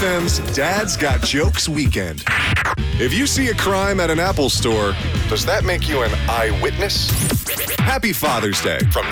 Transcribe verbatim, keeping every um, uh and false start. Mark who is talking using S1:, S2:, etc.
S1: M's Dad's Got Jokes Weekend. If you see a crime at an Apple store, does that make you an eyewitness? Happy Father's Day from